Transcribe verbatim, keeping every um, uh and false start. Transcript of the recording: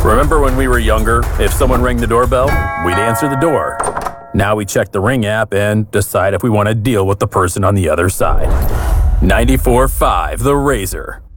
Remember when we were younger, if someone rang the doorbell, we'd answer the door. Now we check the Ring app and decide if we want to deal with the person on the other side. ninety-four point five The Razor.